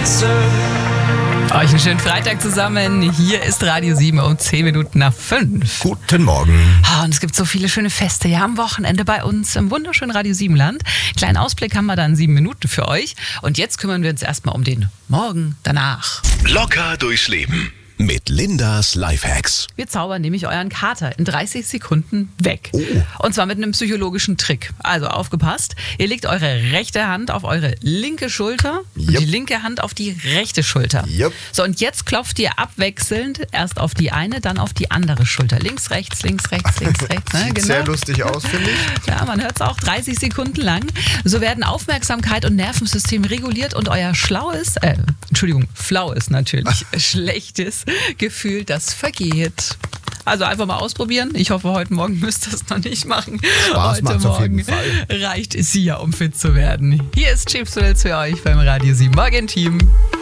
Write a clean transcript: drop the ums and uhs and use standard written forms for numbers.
Euch einen schönen Freitag zusammen. Hier ist Radio 7 um 10 Minuten nach 5. Guten Morgen. Und es gibt so viele schöne Feste ja am Wochenende bei uns im wunderschönen Radio 7 Land. Kleinen Ausblick haben wir dann 7 Minuten für euch. Und jetzt kümmern wir uns erstmal um den Morgen danach. Locker durchs Leben mit Lindas Lifehacks. Wir zaubern nämlich euren Kater in 30 Sekunden weg. Oh. Und zwar mit einem psychologischen Trick. Also aufgepasst, ihr legt eure rechte Hand auf eure linke Schulter und Yep. die linke Hand auf die rechte Schulter. Yep. So, und jetzt klopft ihr abwechselnd erst auf die eine, dann auf die andere Schulter. Links, rechts, links, rechts, links, rechts. Ne? Sieht sehr lustig aus, finde ich. Ja, man hört es auch 30 Sekunden lang. So werden Aufmerksamkeit und Nervensystem reguliert und euer flaues natürlich, schlechtes Gefühl, das vergeht. Also einfach mal ausprobieren. Ich hoffe, heute Morgen müsst ihr es noch nicht machen. Spaß Heute macht's auf jeden Morgen Fall. reicht es hier, um fit zu werden. Hier ist Chips Wills für euch beim Radio 7 Morgen Team.